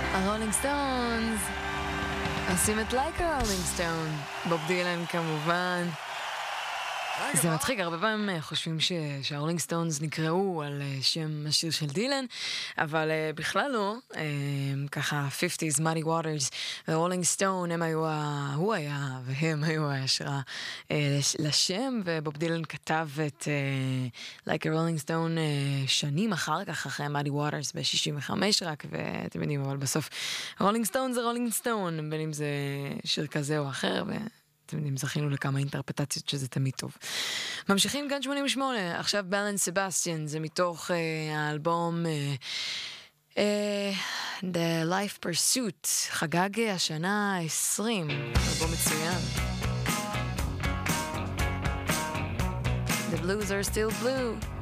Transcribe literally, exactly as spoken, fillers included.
הרולינג סטונס עושים את לייק הרולינג סטון, בוב דילן כמובן. זה מצחיק, הרבה פעמים חושבים שהרולינג סטונס נקראו על שם השיר של דילן, אבל בכלל לא. ככה חמישים, Muddy Waters ורולינג סטון, הם היו, הוא היה והם היו ההשראה לשם, ובוב דילן כתב את Like a Rolling Stone שנים אחר כך, אחרי Muddy Waters ב-שישים וחמש רק, ואתם יודעים, אבל בסוף רולינג סטון זה רולינג סטון, בין אם זה שיר כזה או אחר, ו... אתם יודעים, זכינו לכמה אינטרפטציות שזה תמיד טוב. ממשיכים כאן שמונים ושמונה, עכשיו בלן סבסטיאן, זה מתוך uh, האלבום uh, uh, The Life Pursuit, חגג השנה ה-עשרים, אלבום מצוין. The blues are still blue.